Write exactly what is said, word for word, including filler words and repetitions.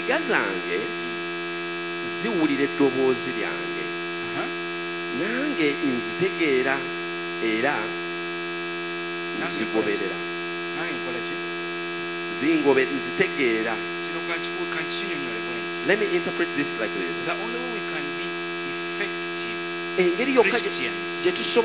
endiga zange ziwulira eddoboozi lyange nange nzitegeera era nzigoberera zingobe nzitegeera. Let me interpret this like this. The only way we can be effective engeri yokka Christians gye tusobola